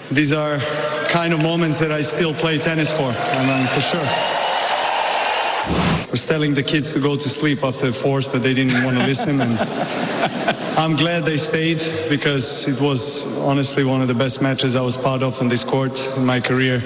these are kind of moments that I still play tennis for sure. I was telling the kids to go to sleep after the fourth, but they didn't want to listen. And I'm glad they stayed because it was honestly one of the best matches I was part of on this court in my career.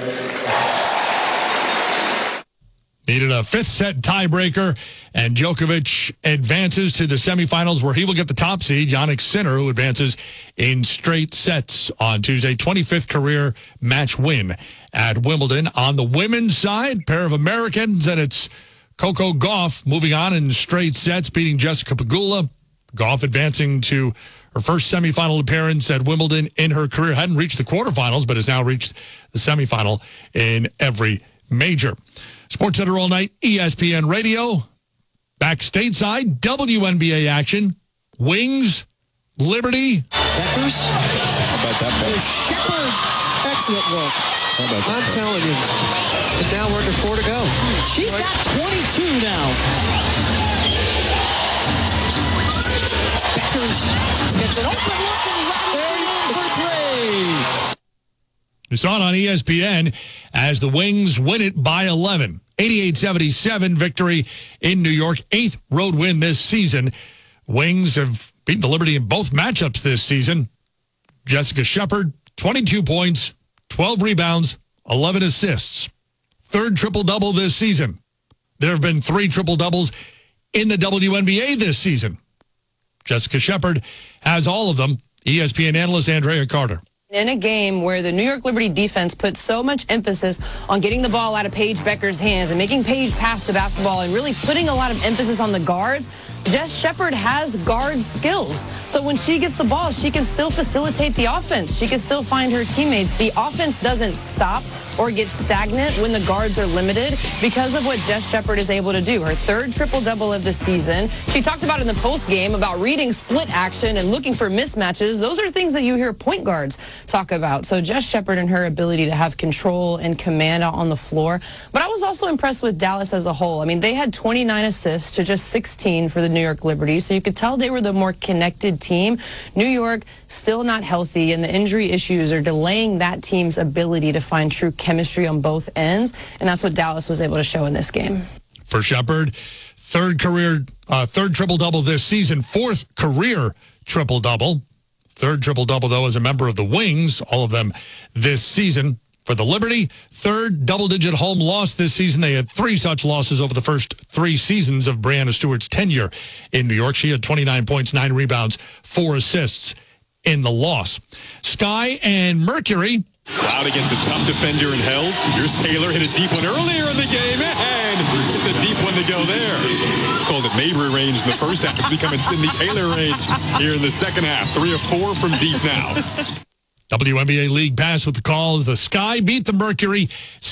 Needed a fifth set tiebreaker, and Djokovic advances to the semifinals where he will get the top seed, Jannik Sinner, who advances in straight sets on Tuesday. 25th career match win at Wimbledon. On the women's side, pair of Americans, and it's Coco Gauff moving on in straight sets, beating Jessica Pegula. Gauff advancing to her first semifinal appearance at Wimbledon in her career. Hadn't reached the quarterfinals, but has now reached the semifinal in every major. SportsCenter all night, ESPN Radio. Back stateside, WNBA action. Wings, Liberty. Beckers. How about that? Shepherd. Excellent work. I'm telling you. And now we're under 4 to go. She's got 22 now. Beckers gets an open look and right for three. We saw it on ESPN as the Wings win it by 11. 88-77 victory in New York. 8th road win this season. Wings have beaten the Liberty in both matchups this season. Jessica Shepherd, 22 points, 12 rebounds, 11 assists. Third triple-double this season. There have been 3 triple-doubles in the WNBA this season. Jessica Shepherd has all of them. ESPN analyst Andrea Carter. In a game where the New York Liberty defense put so much emphasis on getting the ball out of Paige Beckers' hands and making Paige pass the basketball and really putting a lot of emphasis on the guards, Jess Shepherd has guard skills. So when she gets the ball, she can still facilitate the offense. She can still find her teammates. The offense doesn't stop or get stagnant when the guards are limited because of what Jess Shepherd is able to do. Her third triple-double of the season. She talked about in the post-game about reading split action and looking for mismatches. Those are things that you hear point guards talk about. So Jess Shepherd and her ability to have control and command out on the floor. But I was also impressed with Dallas as a whole. I mean, they had 29 assists to just 16 for the New York Liberty. So you could tell they were the more connected team. New York still not healthy, and the injury issues are delaying that team's ability to find true chemistry on both ends. And that's what Dallas was able to show in this game. For Shepherd, third triple-double this season, 4th career triple-double. Third triple-double, though, as a member of the Wings, all of them this season. For the Liberty, third double-digit home loss this season. They had 3 such losses over the first 3 seasons of Breanna Stewart's tenure in New York. She had 29 points, 9 rebounds, 4 assists in the loss. Sky and Mercury. Cloud against a tough defender and held. Here's Taylor, hit a deep one earlier in the game, and it's a deep one to go there. Called it Mabry range in the first half. It's becoming Sydney Taylor range here in the second half. 3 of 4 from deep now. WNBA League Pass with the calls. The Sky beat the Mercury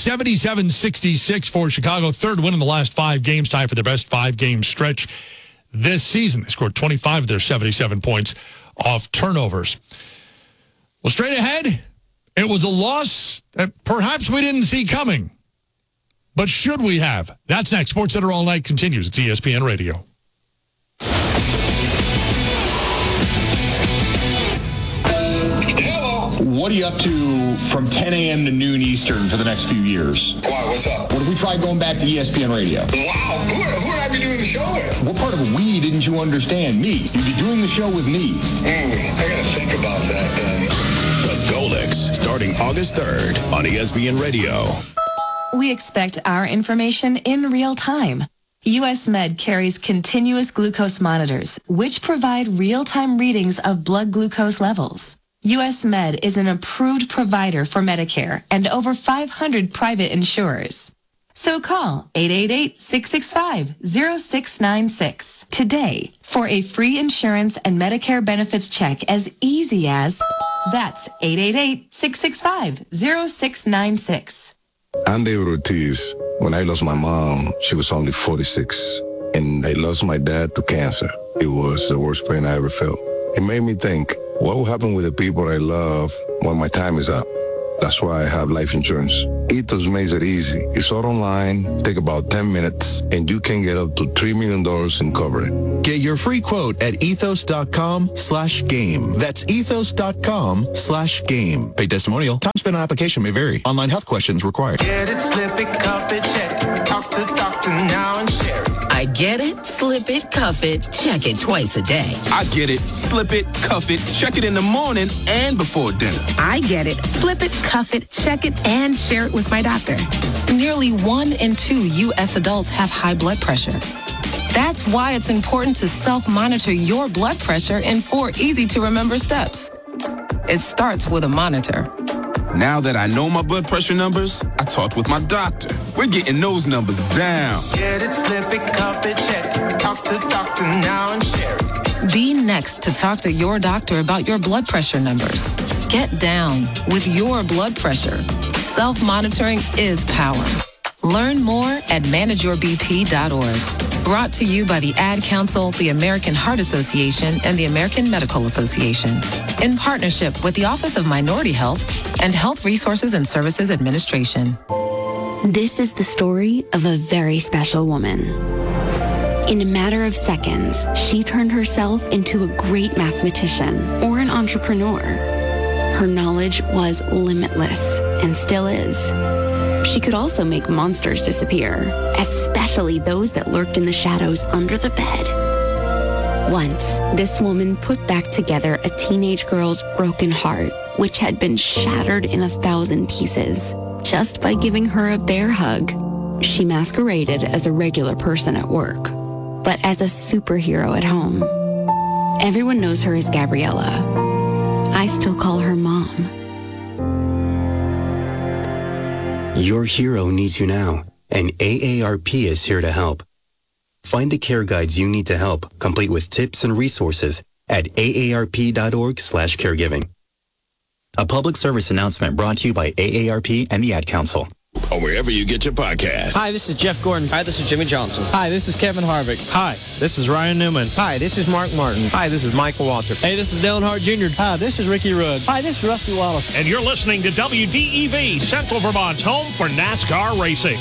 77-66 for Chicago. Third win in the last 5 games, tied for their best 5-game stretch this season. They scored 25 of their 77 points off turnovers. Well, straight ahead, it was a loss that perhaps we didn't see coming. But should we have? That's next. SportsCenter All Night continues. It's ESPN Radio. What are you up to from 10 a.m. to noon Eastern for the next few years? Why? What's up? What if we tried going back to ESPN Radio? Wow. Who would I be doing the show with? What part of we didn't you understand? Me. You'd be doing the show with me. I got to think about that then. The Golix, starting August 3rd on ESPN Radio. We expect our information in real time. U.S. Med carries continuous glucose monitors, which provide real-time readings of blood glucose levels. U.S. Med is an approved provider for Medicare and over 500 private insurers. So call 888-665-0696 today for a free insurance and Medicare benefits check as easy as, that's 888-665-0696. I'm David Ortiz. When I lost my mom, she was only 46, and I lost my dad to cancer. It was the worst pain I ever felt. It made me think, what will happen with the people I love when my time is up? That's why I have life insurance. Ethos makes it easy. It's all online, take about 10 minutes, and you can get up to $3 million in coverage. Get your free quote at ethos.com/game. That's ethos.com/game. Paid testimonial. Time spent on application may vary. Online health questions required. Get it, slip it, cuff it, check it. Talk to doctor now and share it. I get it, slip it, cuff it, check it twice a day. I get it, slip it, cuff it, check it in the morning and before dinner. I get it, slip it, cuff it, check it, and share it with my doctor. Nearly 1 in 2 U.S. adults have high blood pressure. That's why it's important to self-monitor your blood pressure in 4 easy-to-remember steps. It starts with a monitor. Now that I know my blood pressure numbers, I talked with my doctor. We're getting those numbers down. Get it, slip it, cuff it, check it. Talk to doctor now and share it. Be next to talk to your doctor about your blood pressure numbers. Get down with your blood pressure. Self-monitoring is power. Learn more at manageyourbp.org. Brought to you by the Ad Council, the American Heart Association, and the American Medical Association, in partnership with the Office of Minority Health and Health Resources and Services Administration. This is the story of a very special woman. In a matter of seconds, she turned herself into a great mathematician or an entrepreneur. Her knowledge was limitless and still is. She could also make monsters disappear, especially those that lurked in the shadows under the bed. Once, this woman put back together a teenage girl's broken heart, which had been shattered in 1,000 pieces, just by giving her a bear hug. She masqueraded as a regular person at work, but as a superhero at home. Everyone knows her as Gabriella. I still call her Mom. Your hero needs you now, and AARP is here to help. Find the care guides you need to help, complete with tips and resources at aarp.org/caregiving. A public service announcement brought to you by AARP and the Ad Council. Or wherever you get your podcast. Hi, this is Jeff Gordon. Hi, this is Jimmy Johnson. Hi, this is Kevin Harvick. Hi, this is Ryan Newman. Hi, this is Mark Martin. Hi, this is Michael Waltrip. Hey, this is Dale Hart Jr. Hi, this is Ricky Rudd. Hi, this is Rusty Wallace. And you're listening to WDEV, Central Vermont's home for NASCAR racing.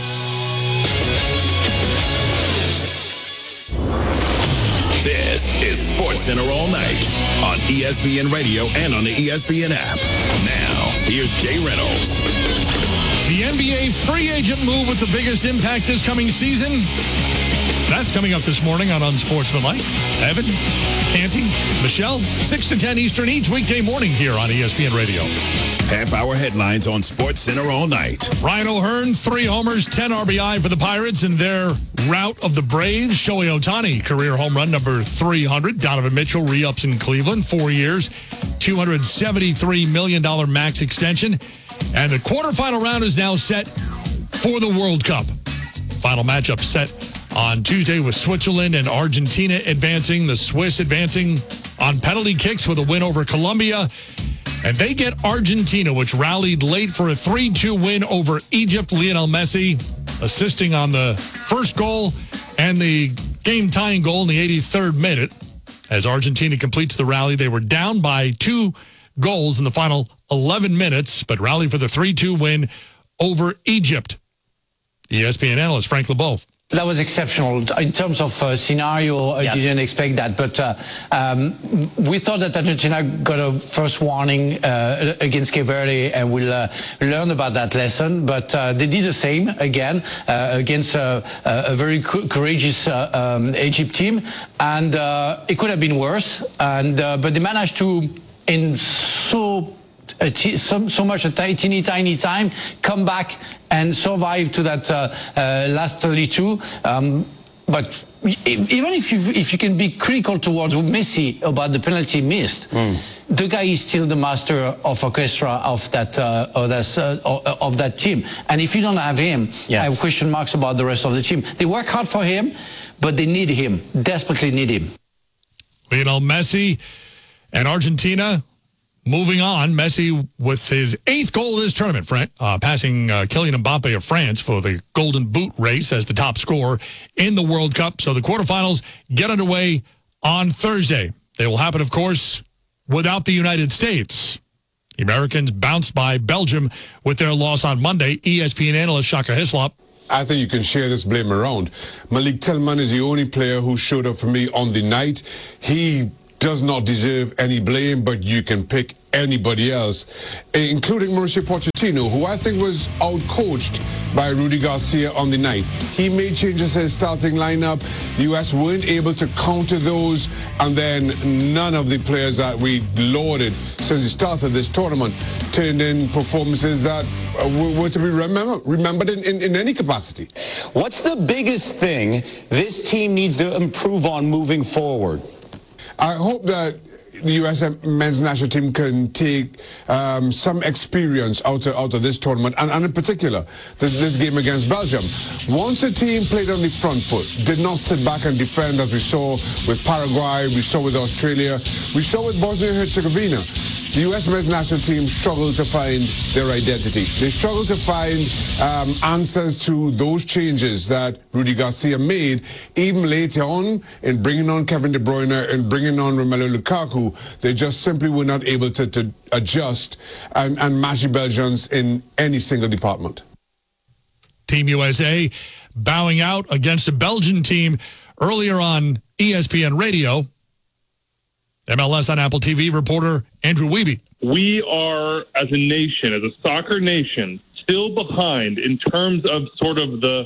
This is SportsCenter all night on ESPN Radio and on the ESPN app. Now, here's Jay Reynolds. The NBA free agent move with the biggest impact this coming season. That's coming up this morning on Unsportsmanlike. Evan, Canty, Michelle, 6 to 10 Eastern each weekday morning here on ESPN Radio. Half-hour headlines on SportsCenter all night. Ryan O'Hearn, 3 homers, 10 RBI for the Pirates in their rout of the Braves. Shohei Ohtani, career home run number 300. Donovan Mitchell re-ups in Cleveland, 4 years, $273 million max extension. And the quarterfinal round is now set for the World Cup. Final matchup set on Tuesday with Switzerland and Argentina advancing. The Swiss advancing on penalty kicks with a win over Colombia. And they get Argentina, which rallied late for a 3-2 win over Egypt. Lionel Messi assisting on the first goal and the game-tying goal in the 83rd minute. As Argentina completes the rally, they were down by 2 goals in the final 11 minutes, but rallied for the 3-2 win over Egypt. ESPN analyst Frank LeBeau. That was exceptional. In terms of scenario, I didn't expect that. But we thought that Argentina got a first warning against Cape Verde and will learn about that lesson. But they did the same again against a very courageous Egypt team. And it could have been worse. And but they managed to, in so much a tiny time, come back and survive to that last 32. But even if you can be critical towards Messi about the penalty missed, the guy is still the master of orchestra of that team. And if you don't have him, I have question marks about the rest of the team. They work hard for him, but they need him, desperately need him. Lionel Messi and Argentina moving on. Messi with his 8th goal of this tournament, passing Kylian Mbappe of France for the Golden Boot race as the top scorer in the World Cup. So the quarterfinals get underway on Thursday. They will happen, of course, without the United States. The Americans bounced by Belgium with their loss on Monday. ESPN analyst Shaka Hislop. I think you can share this blame around. Malik Tillman is the only player who showed up for me on the night. He does not deserve any blame, but you can pick anybody else, including Mauricio Pochettino, who I think was outcoached by Rudy Garcia on the night. He made changes to his starting lineup. The U.S. weren't able to counter those, and then none of the players that we lauded since the start of this tournament turned in performances that were to be remembered in any capacity. What's the biggest thing this team needs to improve on moving forward? I hope that the U.S. men's national team can take some experience out of this tournament, and in particular, this game against Belgium. Once a team played on the front foot, did not sit back and defend as we saw with Paraguay, we saw with Australia, we saw with Bosnia-Herzegovina. The U.S. men's national team struggled to find their identity. They struggled to find answers to those changes that Rudy Garcia made, even later on in bringing on Kevin De Bruyne and bringing on Romelu Lukaku. They just simply were not able to adjust and match the Belgians in any single department. Team USA bowing out against a Belgian team earlier on ESPN Radio. MLS on Apple TV reporter Andrew Wiebe. We are, as a nation, as a soccer nation, still behind in terms of sort of the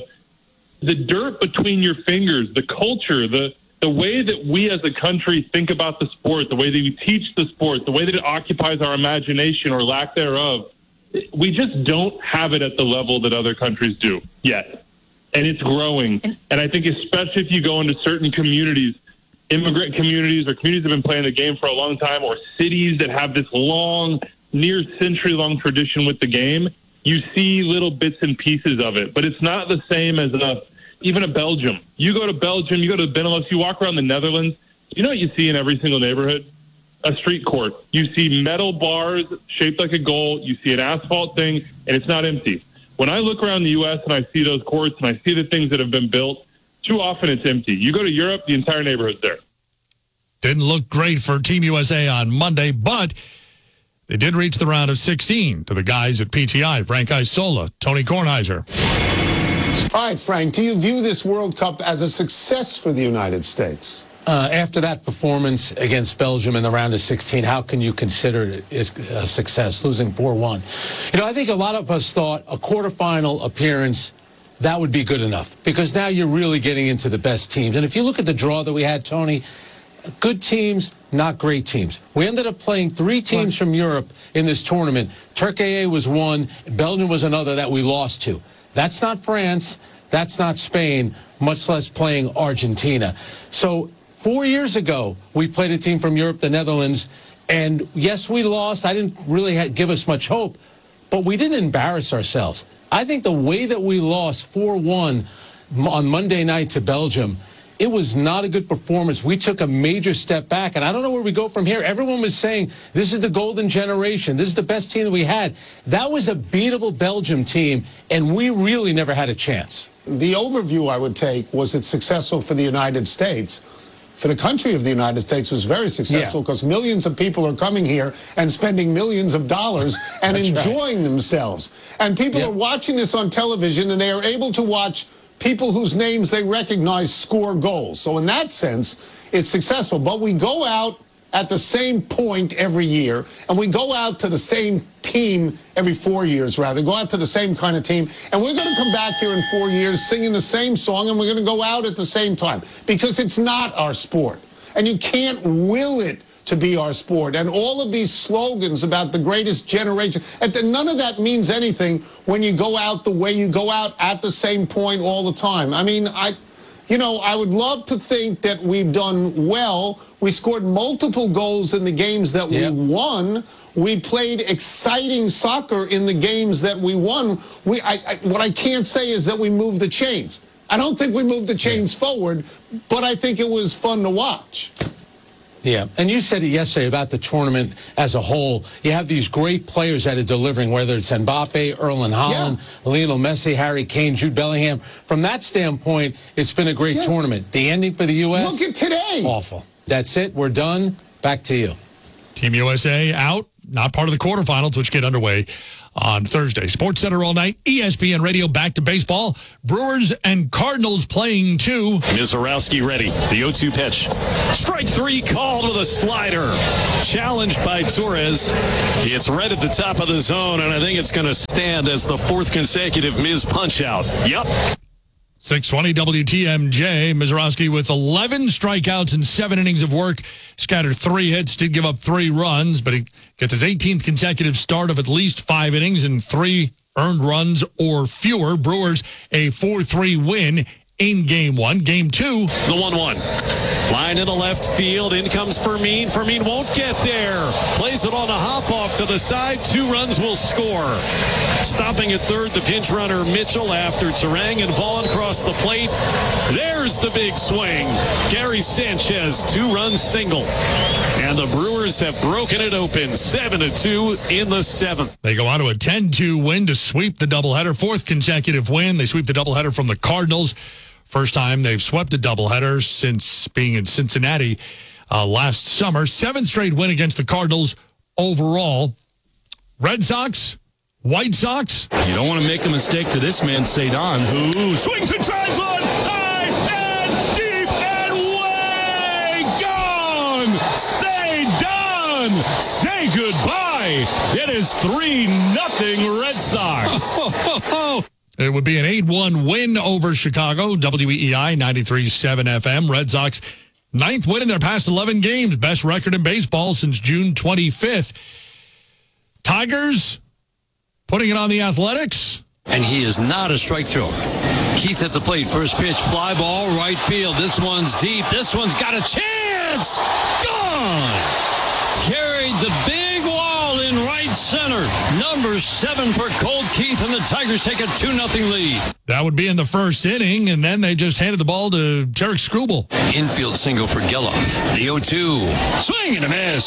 dirt between your fingers, the culture, the way that we as a country think about the sport, the way that we teach the sport, the way that it occupies our imagination or lack thereof. We just don't have it at the level that other countries do yet. And it's growing. And I think especially if you go into certain communities, immigrant communities or communities that have been playing the game for a long time, or cities that have this long, near century-long tradition with the game, you see little bits and pieces of it. But it's not the same as even a Belgium. You go to Belgium, you go to Benelux, you walk around the Netherlands, you know what you see in every single neighborhood? A street court. You see metal bars shaped like a goal, you see an asphalt thing, and it's not empty. When I look around the U.S. and I see those courts and I see the things that have been built, too often it's empty. You go to Europe, the entire neighborhood's there. Didn't look great for Team USA on Monday, but they did reach the round of 16 to the guys at PTI, Frank Isola, Tony Kornheiser. All right, Frank, do you view this World Cup as a success for the United States? After that performance against Belgium in the round of 16, how can you consider it a success, losing 4-1? You know, I think a lot of us thought a quarterfinal appearance, that would be good enough, because now you're really getting into the best teams. And if you look at the draw that we had, Tony, good teams, not great teams. We ended up playing 3 teams from Europe in this tournament. Turkey was one, Belgium was another that we lost to. That's not France, that's not Spain, much less playing Argentina. So 4 years ago, we played a team from Europe, the Netherlands, and yes, we lost. I didn't really give us much hope, but we didn't embarrass ourselves. I think the way that we lost 4-1 on Monday night to Belgium, it was not a good performance. We took a major step back, and I don't know where we go from here. Everyone was saying, this is the golden generation. This is the best team that we had. That was a beatable Belgium team, and we really never had a chance. The overview I would take was it's successful for the United States. For the country of the United States, was very successful because millions of people are coming here and spending millions of dollars and enjoying themselves. And people are watching this on television, and they are able to watch people whose names they recognize score goals. So in that sense, it's successful. But we go out at the same point every year, and we go out to the same team every 4 years, rather. Go out to the same kind of team, and we're going to come back here in 4 years singing the same song, and we're going to go out at the same time, because it's not our sport. And you can't will it to be our sport. And all of these slogans about the greatest generation, none of that means anything when you go out the way you go out at the same point all the time. I mean, I would love to think that we've done well. We scored multiple goals in the games that we won. We played exciting soccer in the games that we won. What I can't say is that we moved the chains. I don't think we moved the chains forward, but I think it was fun to watch. Yeah, and you said it yesterday about the tournament as a whole. You have these great players that are delivering, whether it's Mbappe, Erling Haaland, Lionel Messi, Harry Kane, Jude Bellingham. From that standpoint, it's been a great tournament. The ending for the U.S. Look at today. Awful. That's it. We're done. Back to you. Team USA out. not part of the quarterfinals, which get underway on Thursday. Sports Center all night. ESPN Radio back to baseball. Brewers and Cardinals playing too. Mizorowski ready. The 0-2 pitch. Strike 3 called with a slider. Challenged by Torres. It's right at the top of the zone, and I think it's going to stand as the fourth consecutive Miz punch-out. Yep. 620 WTMJ. Mizorowski with 11 strikeouts and 7 innings of work. Scattered 3 hits, did give up 3 runs, but he gets his 18th consecutive start of at least 5 innings and 3 earned runs or fewer. Brewers a 4-3 win in Game 1. Game 2. The 1-1. Line in the left field. In comes Fermin. Fermin won't get there. Plays it on a hop-off to the side. 2 runs will score. Stopping at third, the pinch runner Mitchell after Turang and Vaughn cross the plate. There's the big swing. Gary Sanchez, 2-run single. And the Brewers have broken it open 7-2 in the 7th. They go on to a 10-2 win to sweep the doubleheader. 4th consecutive win. They sweep the doubleheader from the Cardinals. First time they've swept a doubleheader since being in Cincinnati last summer. 7th straight win against the Cardinals overall. Red Sox, White Sox. You don't want to make a mistake to this man, Cedon, who swings and drives one high and deep and way gone. Cedon, say goodbye. It is 3-0 Red Sox. It would be an 8-1 win over Chicago. WEEI 93.7 FM. Red Sox 9th win in their past 11 games. Best record in baseball since June 25th. Tigers putting it on the Athletics. And he is not a strike thrower. Keith at the plate. First pitch. Fly ball. Right field. This one's deep. This one's got a chance. Gone. Carried the big wall in right center. Number 7 for Colt Keith, and the Tigers take a 2-0 lead. That would be in the first inning, and then they just handed the ball to Tarek Skubal. Infield single for Geloff. The 0-2. Swing and a miss.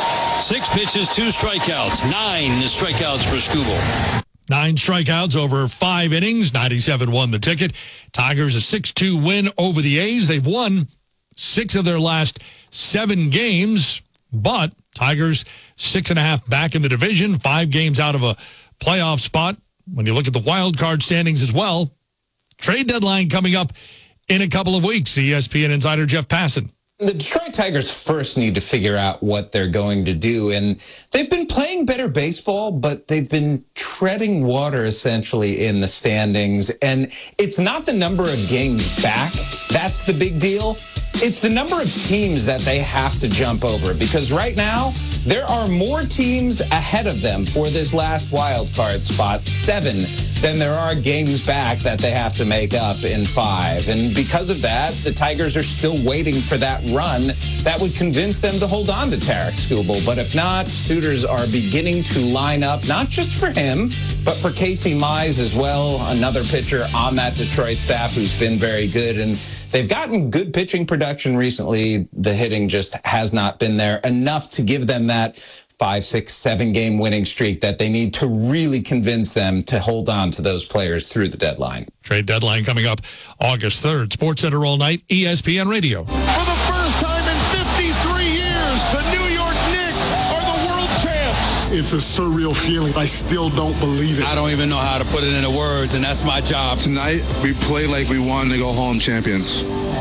6 pitches, 2 strikeouts. 9 strikeouts for Skubal. 9 strikeouts over 5 innings. 97 won the ticket. Tigers a 6-2 win over the A's. They've won 6 of their last 7 games, but Tigers 6.5 back in the division, 5 games out of a playoff spot. When you look at the wild card standings as well, trade deadline coming up in a couple of weeks. ESPN insider Jeff Passan. The Detroit Tigers first need to figure out what they're going to do. And they've been playing better baseball, but they've been treading water essentially in the standings. And it's not the number of games back that's the big deal. It's the number of teams that they have to jump over, because right now there are more teams ahead of them for this last wild card spot, 7, than there are games back that they have to make up in 5. And because of that, the Tigers are still waiting for that run that would convince them to hold on to Tarek Skubal. But if not, suitors are beginning to line up, not just for him, but for Casey Mize as well, another pitcher on that Detroit staff who's been very good. And they've gotten good pitching production recently. The hitting just has not been there enough to give them that 5, 6, 7 game winning streak that they need to really convince them to hold on to those players through the deadline. Trade deadline coming up August 3rd. Sports Center all night, ESPN Radio. For the first time in 53 years, the New York Knicks are the world champs. It's a surreal feeling. I still don't believe it. I don't even know how to put it into words, and that's my job. Tonight, we play like we won to go home champions.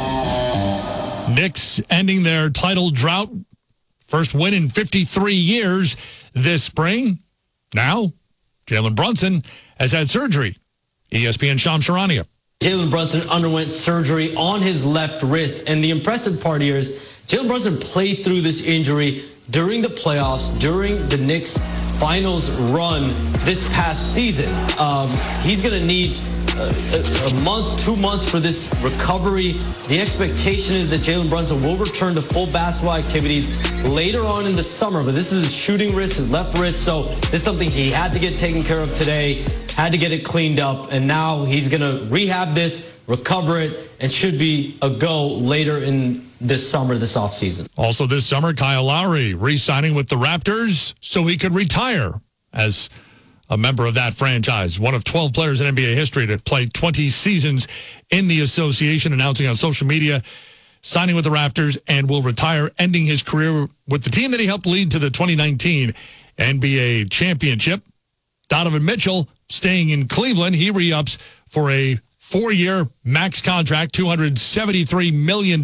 Knicks ending their title drought. First win in 53 years this spring. Now, Jalen Brunson has had surgery. ESPN Shams Charania. Jalen Brunson underwent surgery on his left wrist, and the impressive part here is Jalen Brunson played through this injury during the playoffs, during the Knicks finals run this past season. He's going to need a month, 2 months for this recovery. The expectation is that Jalen Brunson will return to full basketball activities later on in the summer, but this is his shooting wrist, his left wrist, so this is something he had to get taken care of today, had to get it cleaned up, and now he's going to rehab this, recover it, and should be a go later in this summer, this offseason. Also this summer, Kyle Lowry re-signing with the Raptors so he could retire as a member of that franchise. One of 12 players in NBA history to play 20 seasons in the association, announcing on social media signing with the Raptors, and will retire, ending his career with the team that he helped lead to the 2019 NBA championship. Donovan Mitchell staying in Cleveland. He re-ups for a 4-year max contract, $273 million.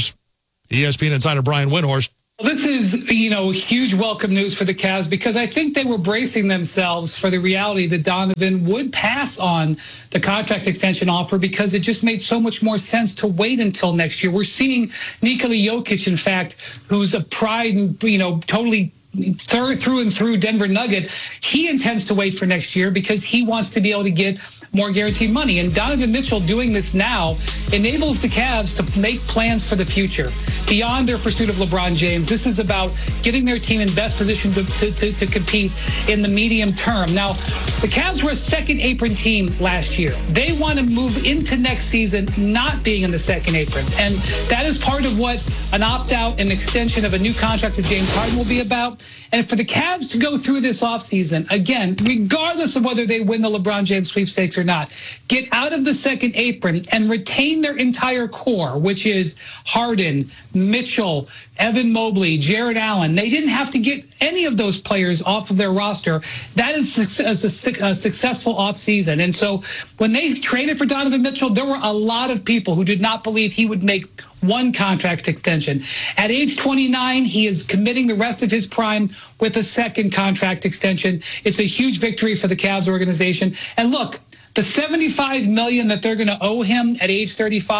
ESPN insider Brian Windhorst. This is, huge welcome news for the Cavs because I think they were bracing themselves for the reality that Donovan would pass on the contract extension offer because it just made so much more sense to wait until next year. We're seeing Nikola Jokic, in fact, who's a pride and, totally through and through Denver Nugget. He intends to wait for next year because he wants to be able to get more guaranteed money. And Donovan Mitchell doing this now enables the Cavs to make plans for the future beyond their pursuit of LeBron James. This is about getting their team in best position to compete in the medium term. Now, the Cavs were a second apron team last year. They want to move into next season not being in the second apron. And that is part of what an opt-out and extension of a new contract to James Harden will be about. And for the Cavs to go through this offseason, again, regardless of whether they win the LeBron James sweepstakes or not, get out of the second apron and retain their entire core, which is Harden, Mitchell, Evan Mobley, Jared Allen. They didn't have to get any of those players off of their roster. That is a successful offseason. And so when they traded for Donovan Mitchell, there were a lot of people who did not believe he would make one contract extension. At age 29, he is committing the rest of his prime with a second contract extension. It's a huge victory for the Cavs organization. And look, the $75 million that they're going to owe him at age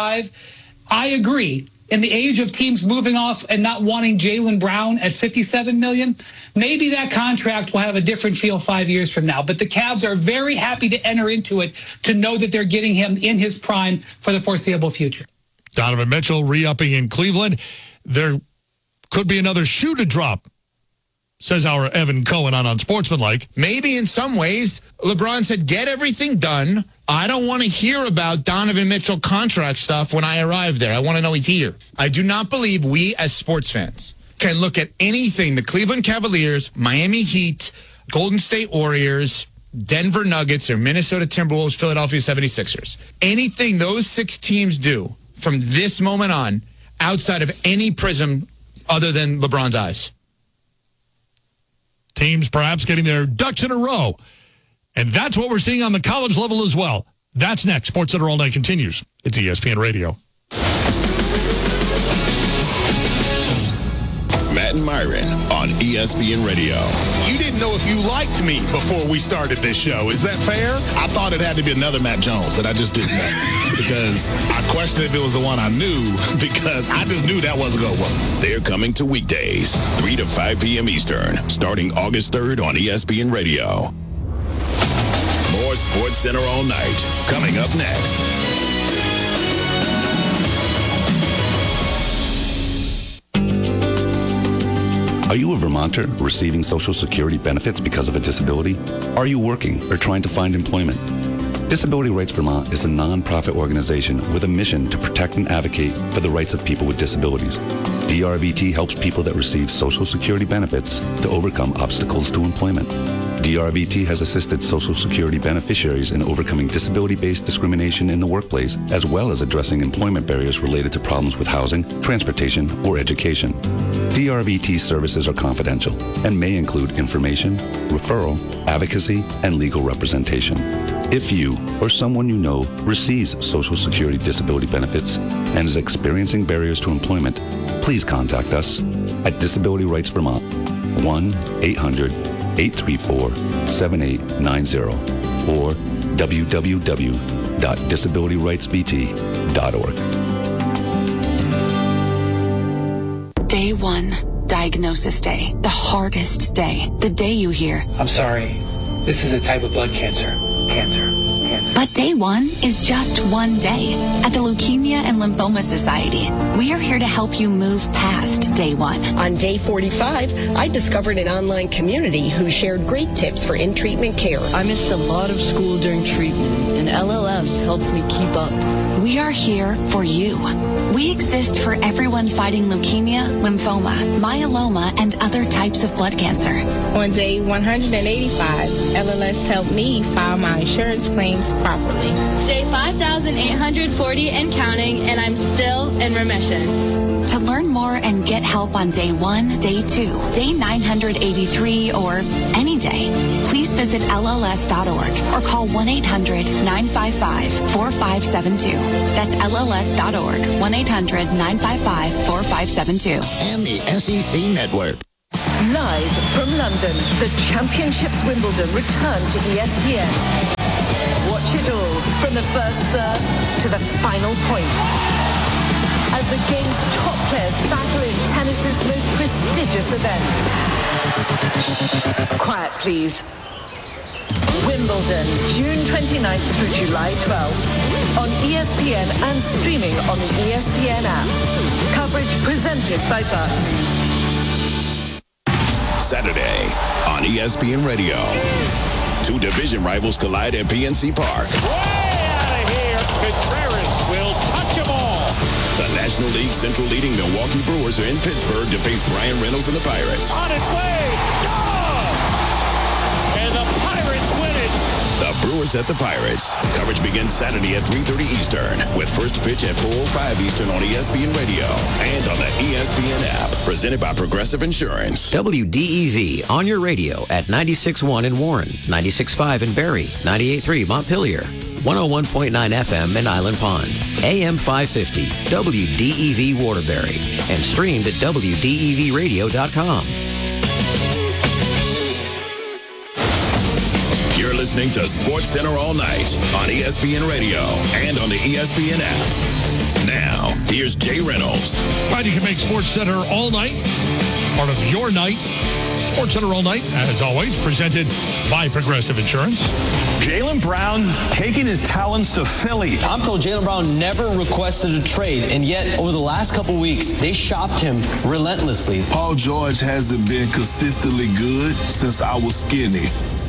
35, I agree. In the age of teams moving off and not wanting Jaylen Brown at $57 million, maybe that contract will have a different feel 5 years from now. But the Cavs are very happy to enter into it to know that they're getting him in his prime for the foreseeable future. Donovan Mitchell re-upping in Cleveland. There could be another shoe to drop, says our Evan Cohen on Unsportsmanlike. Maybe in some ways, LeBron said, get everything done. I don't want to hear about Donovan Mitchell contract stuff when I arrive there. I want to know he's here. I do not believe we as sports fans can look at anything the Cleveland Cavaliers, Miami Heat, Golden State Warriors, Denver Nuggets, or Minnesota Timberwolves, Philadelphia 76ers. Anything those 6 teams do from this moment on outside of any prism other than LeBron's eyes. Teams perhaps getting their ducks in a row. And that's what we're seeing on the college level as well. That's next. Sports Center All Night continues. It's ESPN Radio. Matt and Myron on ESPN Radio. You didn't know if you liked me before we started this show. Is that fair? I thought it had to be another Matt Jones that I just didn't know because I questioned if it was the one I knew because I just knew that wasn't going to work. They're coming to weekdays, 3 to 5 p.m. Eastern, starting August 3rd on ESPN Radio. More Sports Center All Night coming up next. Are you a Vermonter receiving Social Security benefits because of a disability? Are you working or trying to find employment? Disability Rights Vermont is a non-profit organization with a mission to protect and advocate for the rights of people with disabilities. DRVT helps people that receive Social Security benefits to overcome obstacles to employment. DRVT has assisted Social Security beneficiaries in overcoming disability-based discrimination in the workplace, as well as addressing employment barriers related to problems with housing, transportation, or education. DRVT services are confidential and may include information, referral, advocacy, and legal representation. If you or someone you know receives Social Security disability benefits and is experiencing barriers to employment, please contact us at Disability Rights Vermont, 1-800-834-7890 or www.disabilityrightsvt.org. Day 1, diagnosis day. The hardest day. The day you hear, I'm sorry, this is a type of blood cancer. But day 1 is just one day. At the Leukemia and Lymphoma Society, we are here to help you move past day 1. On day 45, I discovered an online community who shared great tips for in-treatment care. I missed a lot of school during treatment, and LLS helped me keep up. We are here for you. We exist for everyone fighting leukemia, lymphoma, myeloma, and other types of blood cancer. On day 185, LLS helped me file my insurance claims properly. Day 5,840 and counting, and I'm still in remission. To learn more and get help on day 1, day 2, day 983, or any day, please visit LLS.org or call 1-800-955-4572. That's LLS.org, 1-800-955-4572. And the SEC Network. Live from London, the Championships Wimbledon return to ESPN. Watch it all from the first serve to the final point, as the game's top players battle in tennis's most prestigious event. Quiet, please. Wimbledon, June 29th through July 12th, on ESPN and streaming on the ESPN app. Coverage presented by Barclays. Saturday on ESPN Radio. Two division rivals collide at PNC Park. Way out of here. Contreras will touch them all. The National League Central leading Milwaukee Brewers are in Pittsburgh to face Brian Reynolds and the Pirates. On its way. Gone. And the Pirates win it. The Brewers at the Pirates. Coverage begins Saturday at 3:30 Eastern with first pitch at 4:05 Eastern on ESPN Radio and on the ESPN app. Presented by Progressive Insurance. WDEV on your radio at 96.1 in Warren, 96.5 in Barrie, 98.3 Montpelier, 101.9 FM in Island Pond, AM 550, WDEV Waterbury, and streamed at WDEVradio.com. You're listening to Sports Center all night on ESPN Radio and on the ESPN app. Now, here's Jay Reynolds. Right, you can make Sports Center all night part of your night. Sports Center all night, as always, presented by Progressive Insurance. Jaylen Brown taking his talents to Philly. I'm told Jaylen Brown never requested a trade, and yet over the last couple weeks, they shopped him relentlessly. Paul George hasn't been consistently good since I was skinny.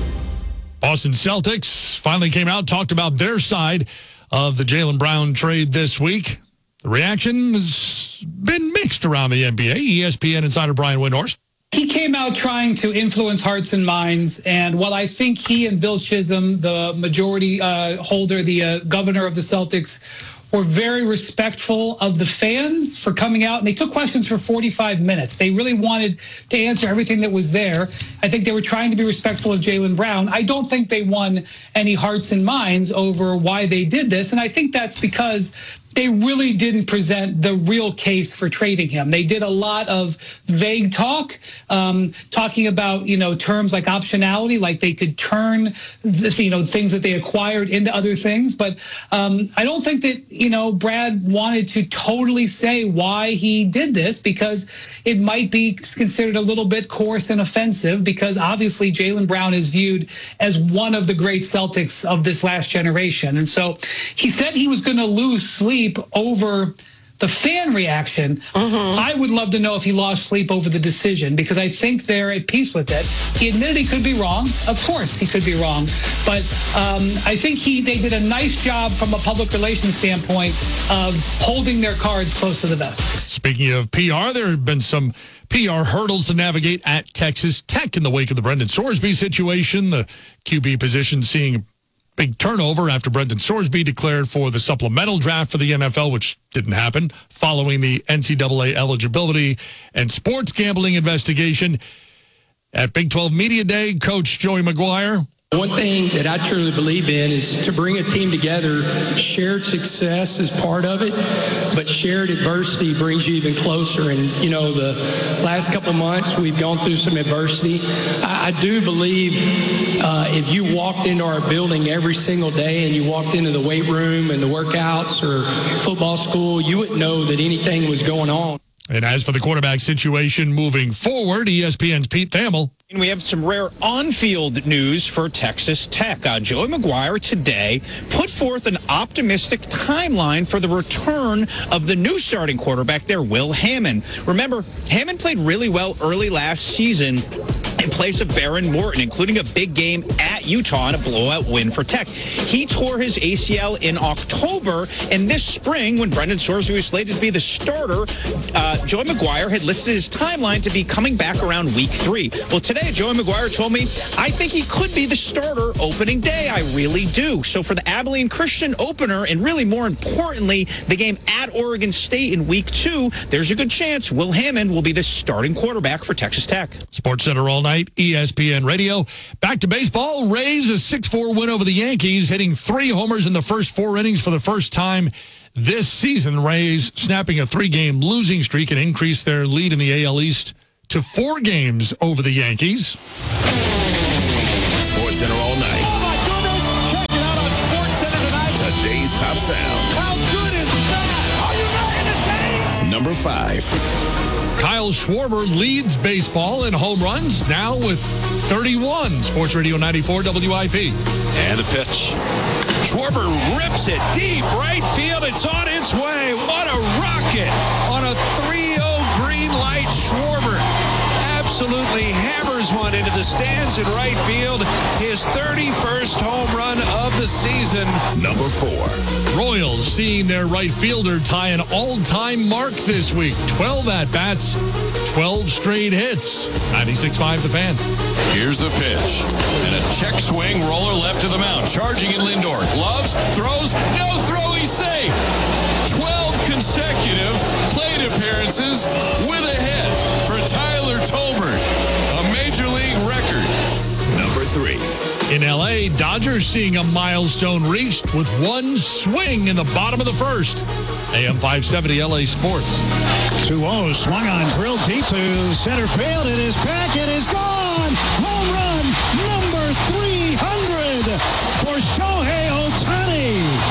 Boston Celtics finally came out, talked about their side of the Jaylen Brown trade this week. The reaction has been mixed around the NBA. ESPN insider Brian Windhorst. He came out trying to influence hearts and minds, and while I think he and Bill Chisholm, the majority holder, the governor of the Celtics, were very respectful of the fans for coming out, and they took questions for 45 minutes. They really wanted to answer everything that was there. I think they were trying to be respectful of Jaylen Brown. I don't think they won any hearts and minds over why they did this, and I think that's because they really didn't present the real case for trading him. They did a lot of vague talk, talking about, terms like optionality, like they could turn, things that they acquired into other things. But I don't think that, Brad wanted to totally say why he did this, because it might be considered a little bit coarse and offensive, because obviously Jaylen Brown is viewed as one of the great Celtics of this last generation. And so he said he was going to lose sleep over the fan reaction. I would love to know if he lost sleep over the decision, because I think they're at peace with it. He admitted he could be wrong. Of course he could be wrong. But I think they did a nice job from a public relations standpoint of holding their cards close to the vest. Speaking of PR, there have been some PR hurdles to navigate at Texas Tech in the wake of the Brendan Sorsby situation. The QB position seeing big turnover after Brendan Sorsby declared for the supplemental draft for the NFL, which didn't happen, following the NCAA eligibility and sports gambling investigation. At Big 12 Media Day, Coach Joey McGuire. One thing that I truly believe in is to bring a team together. Shared success is part of it, but shared adversity brings you even closer. And, the last couple of months, we've gone through some adversity. I do believe if you walked into our building every single day and you walked into the weight room and the workouts or football school, you wouldn't know that anything was going on. And as for the quarterback situation moving forward, ESPN's Pete Thamel. And we have some rare on-field news for Texas Tech. Joey McGuire today put forth an optimistic timeline for the return of the new starting quarterback there, Will Hammond. Remember, Hammond played really well early last season. in place of Baron Morton, including a big game at Utah and a blowout win for Tech. He tore his ACL in October, and this spring, when Brendan Sorsby was slated to be the starter, Joey McGuire had listed his timeline to be coming back around week 3. Well, today, Joey McGuire told me, I think he could be the starter opening day. I really do. So for the Abilene Christian opener, and really more importantly, the game at Oregon State in week 2, there's a good chance Will Hammond will be the starting quarterback for Texas Tech. Sports Center all night, ESPN Radio. Back to baseball. Rays a 6-4 win over the Yankees, hitting 3 homers in the first 4 innings for the first time this season. Rays snapping a 3-game losing streak and increased their lead in the AL East to 4 games over the Yankees. Sports Center all night. Oh, my goodness. Check it out on Sports Center tonight. Today's top sound. How good is that? Are you not entertained? Number 5. Kyle Schwarber leads baseball in home runs, now with 31. Sports Radio 94 WIP. And the pitch. Schwarber rips it deep right field. It's on its way. What a rocket on a 3-0 green light. Schwarber absolutely hammers one into the stands in right field. His 31st home run of the season. Number 4. Royals seeing their right fielder tie an all-time mark this week. 12 at-bats, 12 straight hits. 96.5 The Fan. Here's the pitch. And a check swing, roller left to the mound. Charging in Lindor. Gloves, throws, no throw, he's safe. 12 consecutive plate appearances with a hit for Tyler Tolbert. A major league record. Number 3. In L.A., Dodgers seeing a milestone reached with 1 swing in the bottom of the first. AM 570 LA Sports. 2-0 swung on, drilled deep to center field. It is back. It is gone. Home run number 300 for Shohei Ohtani.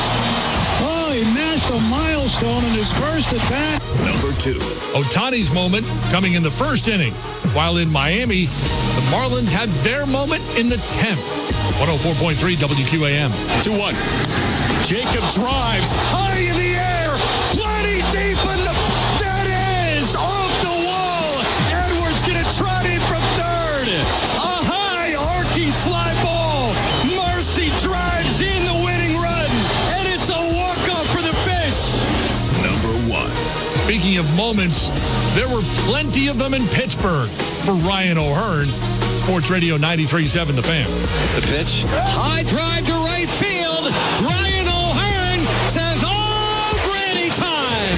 Oh, he matched a milestone in his first at bat. Number 2. Ohtani's moment coming in the first inning, while in Miami, the Marlins had their moment in the 10th. 104.3 WQAM. 2-1. Jacob drives high in the air. Plenty deep in the... That is off the wall. Edwards going to trot in from third. A high arcing fly ball. Marcy drives in the winning run. And it's a walk-off for the Fish. Number 1. Speaking of moments, there were plenty of them in Pittsburgh for Ryan O'Hearn. Sports Radio 93.7 The Fan. The pitch. High drive to right field. Ryan O'Hearn says, oh, granny time.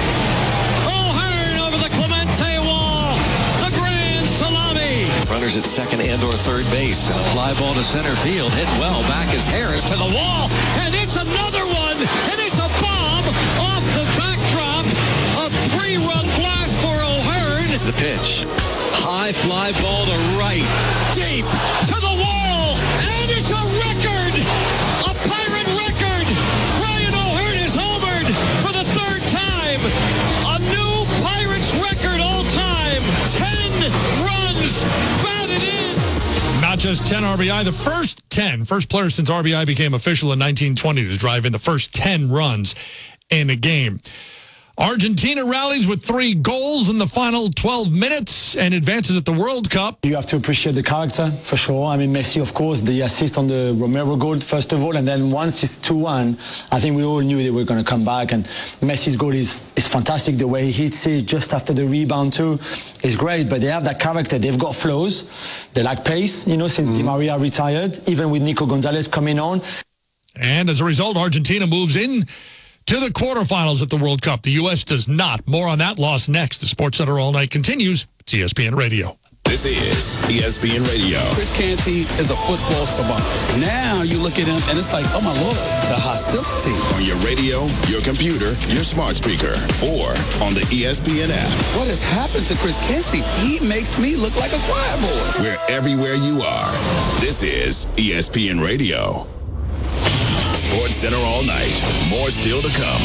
O'Hearn over the Clemente wall. The grand salami. Runners at second and or third base. And a fly ball to center field. Hit well. Back is Harris to the wall. And it's another one. And it's a bomb off the backdrop. A 3-run blast for O'Hearn. The pitch. High fly ball to right. Deep to the wall. And it's a record. A Pirate record. Ryan O'Hearn is homered for the 3rd time. A new Pirates record all time. 10 runs batted in. Not just 10 RBI, the first player since RBI became official in 1920 to drive in the first 10 runs in a game. Argentina rallies with 3 goals in the final 12 minutes and advances at the World Cup. You have to appreciate the character, for sure. I mean, Messi, of course, the assist on the Romero goal, first of all, and then once it's 2-1, I think we all knew they were going to come back, and Messi's goal is fantastic. The way he hits it just after the rebound, too, is great, but they have that character. They've got flows. They lack pace, since Di Maria retired, even with Nico Gonzalez coming on. And as a result, Argentina moves in to the quarterfinals at the World Cup. The U.S. does not. More on that loss next. The Sports Center All Night continues. It's ESPN Radio. This is ESPN Radio. Chris Canty is a football savant. Now you look at him and it's like, oh my Lord, the hostility. On your radio, your computer, your smart speaker, or on the ESPN app. What has happened to Chris Canty? He makes me look like a choir boy. We're everywhere you are. This is ESPN Radio. Sports Center all night. More still to come.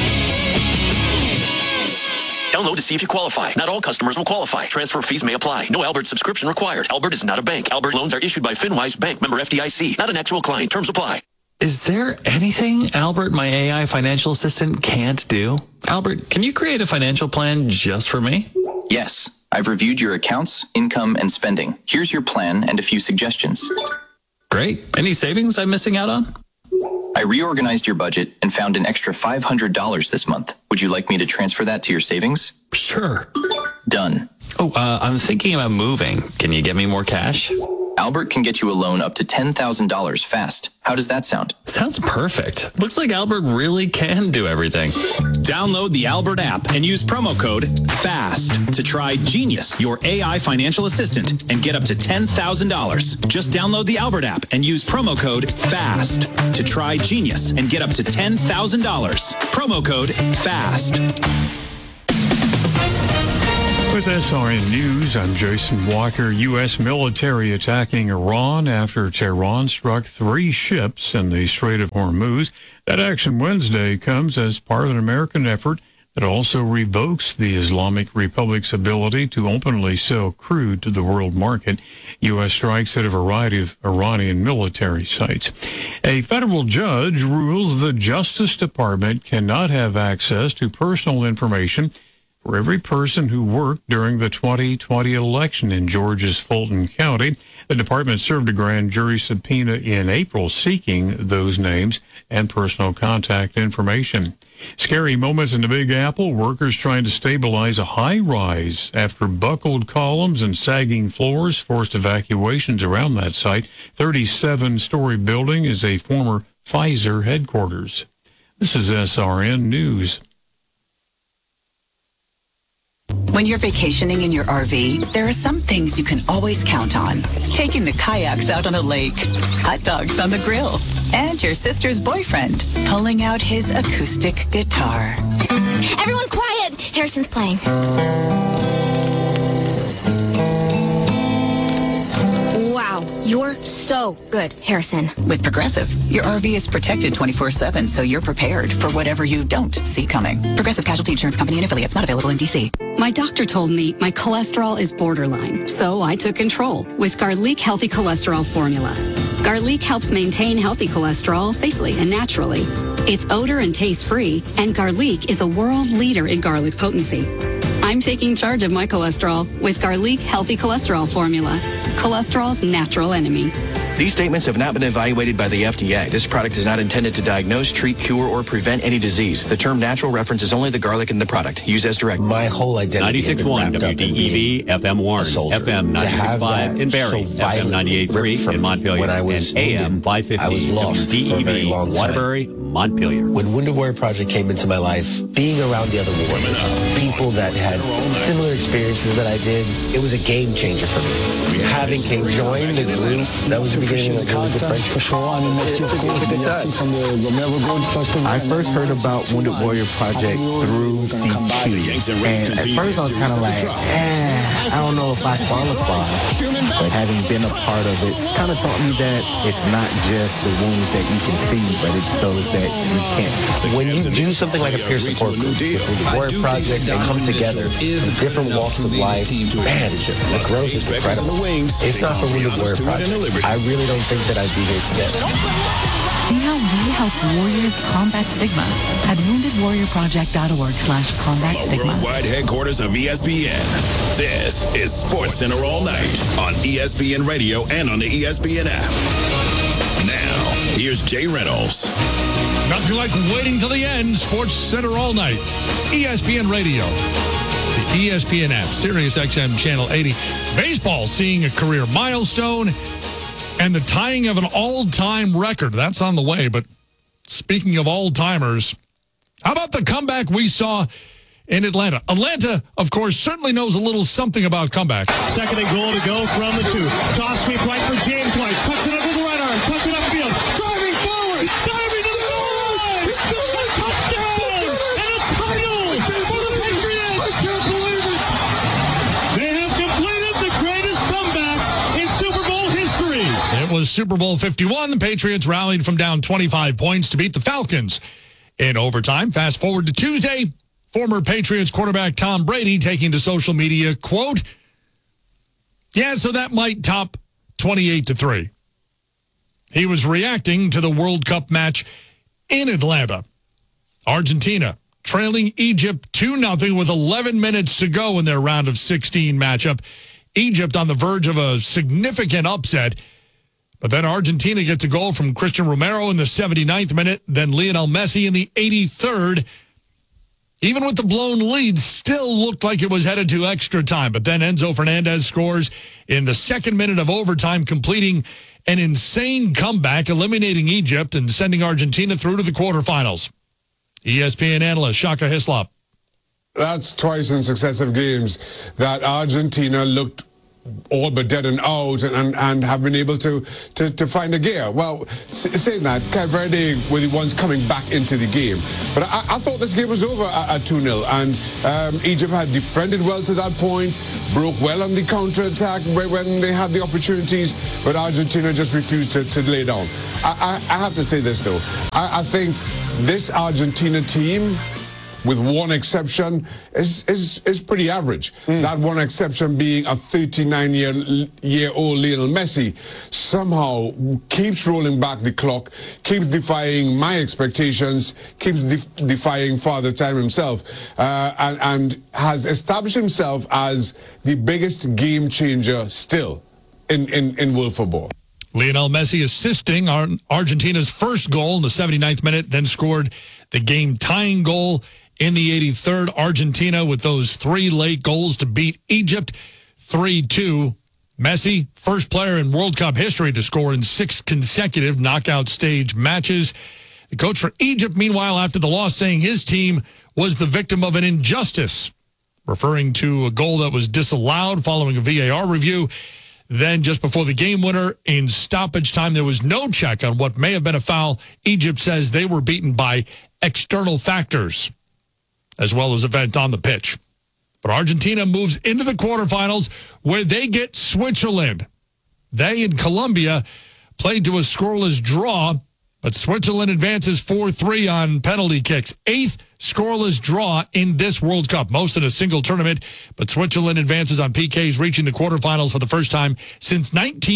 Download to see if you qualify. Not all customers will qualify. Transfer fees may apply. No Albert subscription required. Albert is not a bank. Albert loans are issued by FinWise Bank, member FDIC. Not an actual client. Terms apply. Is there anything Albert, my AI financial assistant, can't do? Albert, can you create a financial plan just for me? Yes. I've reviewed your accounts, income, and spending. Here's your plan and a few suggestions. Great. Any savings I'm missing out on? I reorganized your budget and found an extra $500 this month. Would you like me to transfer that to your savings? Sure. Done. Oh, I'm thinking about moving. Can you get me more cash? Albert can get you a loan up to $10,000 fast. How does that sound? Sounds perfect. Looks like Albert really can do everything. Download the Albert app and use promo code FAST to try Genius, your AI financial assistant, and get up to $10,000. Just download the Albert app and use promo code FAST to try Genius and get up to $10,000. Promo code FAST. With SRN News, I'm Jason Walker. U.S. military attacking Iran after Tehran struck 3 ships in the Strait of Hormuz. That action Wednesday comes as part of an American effort that also revokes the Islamic Republic's ability to openly sell crude to the world market. U.S. strikes at a variety of Iranian military sites. A federal judge rules the Justice Department cannot have access to personal information for every person who worked during the 2020 election in Georgia's Fulton County. The department served a grand jury subpoena in April seeking those names and personal contact information. Scary moments in the Big Apple. Workers trying to stabilize a high-rise after buckled columns and sagging floors forced evacuations around that site. 37-story building is a former Pfizer headquarters. This is SRN News. When you're vacationing in your RV, there are some things you can always count on. Taking the kayaks out on the lake, hot dogs on the grill, and your sister's boyfriend pulling out his acoustic guitar. Everyone quiet! Harrison's playing. Wow, you're so good, Harrison. With Progressive, your RV is protected 24/7, so you're prepared for whatever you don't see coming. Progressive Casualty Insurance Company and affiliates, not available in D.C. My doctor told me my cholesterol is borderline, so I took control with Garlic Healthy Cholesterol Formula. Garlic helps maintain healthy cholesterol safely and naturally. It's odor and taste-free, and Garlic is a world leader in garlic potency. I'm taking charge of my cholesterol with Garlic Healthy Cholesterol Formula, cholesterol's natural enemy. These statements have not been evaluated by the FDA. This product is not intended to diagnose, treat, cure, or prevent any disease. The term natural references only the garlic in the product. Use as directed. My whole identity 96.1 WDEV, FM Warren, FM 96.5 in Barrie, FM 98.3 in Montpelier, and AM 550 WDEV, Waterbury, Montpelier. When Wounded Warrior Project came into my life, being around the other warriors, people that had similar experiences that I did, it was a game changer for me. Having King join the group, that was the beginning of the friendship. For sure, I mean, Messi, of course, the Messi from the Romero Gold Festival. I first heard about Wounded Warrior Project through CQ, and at first I was kind of like, I don't know if I qualify. But having been a part of it, kind of taught me that it's not just the wounds that you can see, but it's those that you can't. When you do something like a peer support group, with the Warrior Project, they come together in different walks of life. Man, the growth is incredible. If not for Wounded Warrior Project, I really don't think that I'd be here today. See how we help warriors combat stigma at woundedwarriorproject.org/combat stigma. Worldwide headquarters of ESPN. This is Sports Center all night on ESPN Radio and on the ESPN app. Now, here's Jay Reynolds. Nothing like waiting till the end. Sports Center all night. ESPN Radio. The ESPN app. Sirius XM Channel 80. Baseball seeing a career milestone. And the tying of an all-time record. That's on the way. But speaking of all-timers, how about the comeback we saw in Atlanta? Atlanta, of course, certainly knows a little something about comeback. Second and goal to go from the 2. Toss sweep right for James White. Cuts it under the right arm. Cuts it upfield. Driving forward. Diving to the goal line. A touchdown. And a title for the Patriots. I can't believe it. They have completed the greatest comeback in Super Bowl history. It was Super Bowl 51. The Patriots rallied from down 25 points to beat the Falcons in overtime. Fast forward to Tuesday. Former Patriots quarterback Tom Brady taking to social media, quote, "Yeah, so that might top 28-3. He was reacting to the World Cup match in Atlanta. Argentina trailing Egypt 2-0 with 11 minutes to go in their round of 16 matchup. Egypt on the verge of a significant upset. But then Argentina gets a goal from Christian Romero in the 79th minute, then Lionel Messi in the 83rd. Even with the blown lead, still looked like it was headed to extra time. But then Enzo Fernandez scores in the second minute of overtime, completing an insane comeback, eliminating Egypt and sending Argentina through to the quarterfinals. ESPN analyst Shaka Hislop. That's twice in successive games that Argentina looked all but dead and out and have been able to find a gear. Well, saying that, Cape Verde were the ones coming back into the game. But I thought this game was over at 2-0. And Egypt had defended well to that point, broke well on the counter-attack when they had the opportunities, but Argentina just refused to lay down. I have to say this, though. I think this Argentina team, with one exception, is pretty average. That one exception being a 39-year-old Lionel Messi somehow keeps rolling back the clock, keeps defying my expectations, keeps defying Father Time himself, and has established himself as the biggest game changer still in world football. Lionel Messi assisting Argentina's first goal in the 79th minute, then scored the game-tying goal in the 83rd. Argentina with those 3 late goals to beat Egypt 3-2. Messi, first player in World Cup history to score in 6 consecutive knockout stage matches. The coach for Egypt, meanwhile, after the loss, saying his team was the victim of an injustice, referring to a goal that was disallowed following a VAR review. Then just before the game winner in stoppage time, there was no check on what may have been a foul. Egypt says they were beaten by external factors, as well as event on the pitch. But Argentina moves into the quarterfinals where they get Switzerland. They and Colombia played to a scoreless draw, but Switzerland advances 4-3 on penalty kicks. 8th scoreless draw in this World Cup, most in a single tournament, but Switzerland advances on PKs, reaching the quarterfinals for the first time since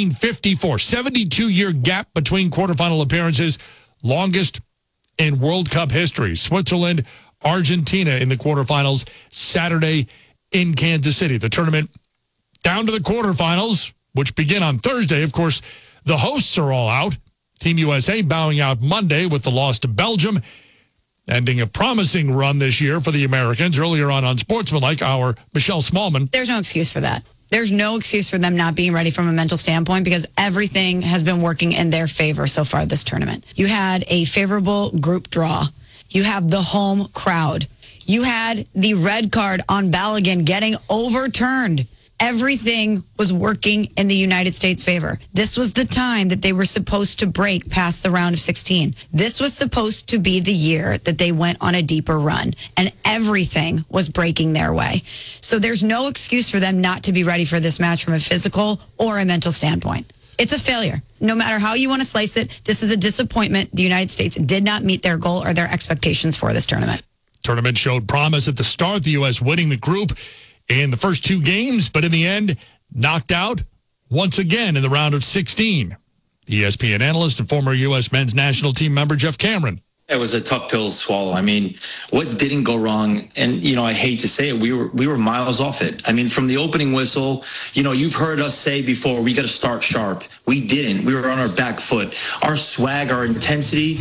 1954. 72-year gap between quarterfinal appearances, longest in World Cup history. Switzerland, Argentina in the quarterfinals Saturday in Kansas City. The tournament down to the quarterfinals, which begin on Thursday. Of course, the hosts are all out. Team USA bowing out Monday with the loss to Belgium, ending a promising run this year for the Americans. Earlier on Sportsmanlike, our Michelle Smallman. There's no excuse for that. There's no excuse for them not being ready from a mental standpoint because everything has been working in their favor so far this tournament. You had a favorable group draw. You have the home crowd. You had the red card on Balogun getting overturned. Everything was working in the United States' favor. This was the time that they were supposed to break past the round of 16. This was supposed to be the year that they went on a deeper run, and everything was breaking their way. So there's no excuse for them not to be ready for this match from a physical or a mental standpoint. It's a failure. No matter how you want to slice it, this is a disappointment. The United States did not meet their goal or their expectations for this tournament. Tournament showed promise at the start, the U.S. winning the group in the first 2 games, but in the end, knocked out once again in the round of 16. ESPN analyst and former U.S. men's national team member Jeff Cameron. It was a tough pill to swallow. I mean, what didn't go wrong? And, I hate to say it, we were miles off it. I mean, from the opening whistle, you've heard us say before, we got to start sharp. We didn't. We were on our back foot. Our swag, our intensity,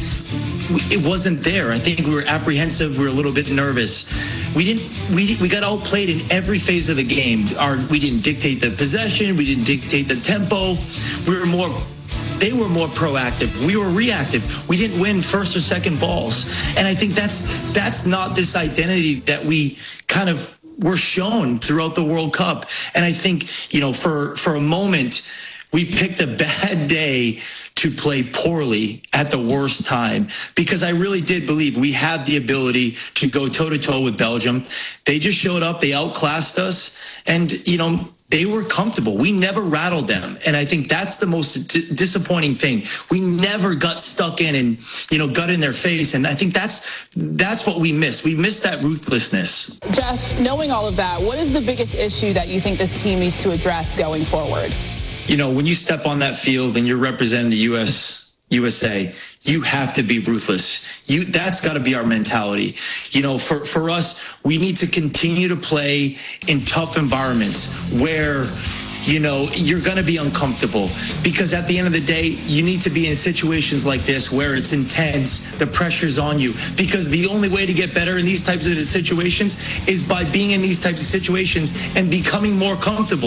it wasn't there. I think we were apprehensive. We were a little bit nervous. We got outplayed in every phase of the game. We didn't dictate the possession. We didn't dictate the tempo. They were more proactive. We were reactive. We didn't win first or second balls. And I think that's not this identity that we kind of were shown throughout the World Cup. And I think, for a moment, we picked a bad day to play poorly at the worst time, because I really did believe we had the ability to go toe-to-toe with Belgium. They just showed up. They outclassed us. And, they were comfortable. We never rattled them. And I think that's the most disappointing thing. We never got stuck in and, got in their face. And I think that's what we missed. We missed that ruthlessness. Jeff, knowing all of that, what is the biggest issue that you think this team needs to address going forward? When you step on that field and you're representing the USA, you have to be ruthless. That's got to be our mentality. For us, we need to continue to play in tough environments where you're going to be uncomfortable, because at the end of the day, you need to be in situations like this where it's intense, the pressure's on you, because the only way to get better in these types of situations is by being in these types of situations and becoming more comfortable.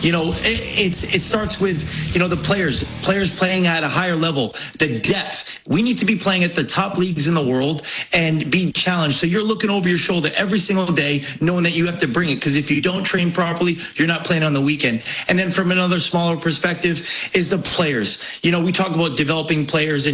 It starts with, the players playing at a higher level, the depth. We need to be playing at the top leagues in the world and be challenged. So you're looking over your shoulder every single day, knowing that you have to bring it, because if you don't train properly, you're not playing on the weekend. And then from another smaller perspective is the players. We talk about developing players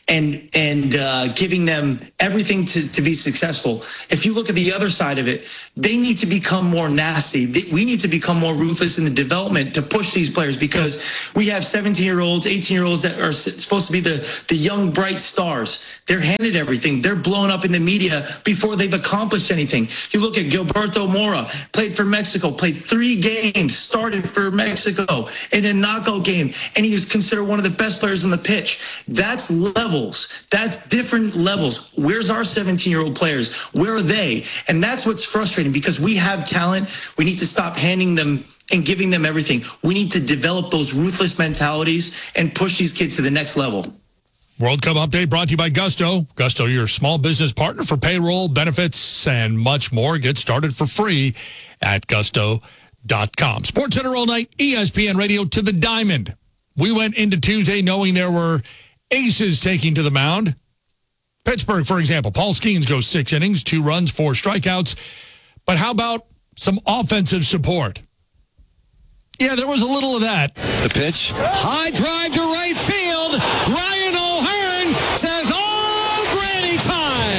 and giving them everything to be successful. If you look at the other side of it, they need to become more nasty. We need to become more ruthless in the development to push these players, because we have 17-year-olds, 18-year-olds that are supposed to be the young, bright stars. They're handed everything. They're blown up in the media before they've accomplished anything. You look at Gilberto Mora, played for Mexico, played 3 games, started for Mexico in a knockout game, and he was considered one of the best players on the pitch. That's levels. That's different levels. Where's our 17-year-old players? Where are they? And that's what's frustrating, because we have talent. We need to stop handing them and giving them everything. We need to develop those ruthless mentalities and push these kids to the next level. World Cup update brought to you by Gusto. Gusto, your small business partner for payroll, benefits, and much more. Get started for free at gusto.com. SportsCenter all night, ESPN Radio to the diamond. We went into Tuesday knowing there were aces taking to the mound. Pittsburgh, for example, Paul Skeens goes 6 innings, 2 runs, 4 strikeouts. But how about some offensive support? Yeah, there was a little of that. The pitch. High drive to right field. Ryan O'Hearn says, oh, granny time.